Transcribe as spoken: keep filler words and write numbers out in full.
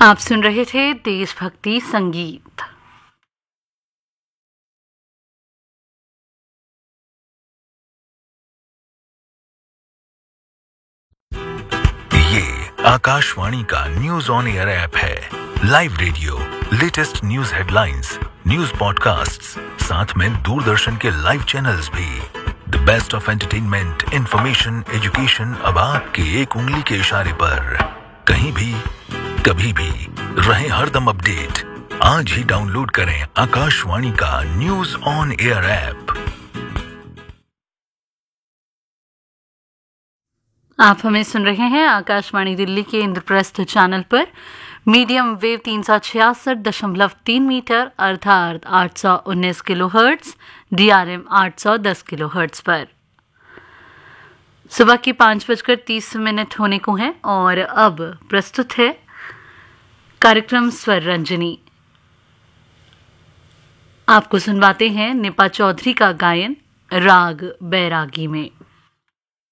आप सुन रहे थे देशभक्ति संगीत। ये आकाशवाणी का न्यूज ऑन एयर ऐप है। Live radio, latest news headlines, news podcasts, साथ में दूरदर्शन के लाइव चैनल्स भी। The best of entertainment, information, education अब आपके एक उंगली के इशारे पर। कहीं भी, कभी भी, रहे हरदम अपडेट। आज ही डाउनलोड करें आकाशवाणी का न्यूज ऑन एयर ऐप। आप हमें सुन रहे हैं आकाशवाणी दिल्ली के इंद्रप्रस्थ चैनल पर मीडियम वेव तीन सौ छियासठ दशमलव तीन मीटर अर्थात आठ सौ उन्नीस kilo hertz, D R M आठ सौ दस किलो हर्ट्ज पर। सुबह की पाँच बजकर तीस मिनट होने को हैं और अब प्रस्तुत है कार्यक्रम स्वर रंजनी। आपको सुनवाते हैं निपा चौधरी का गायन राग बैरागी में।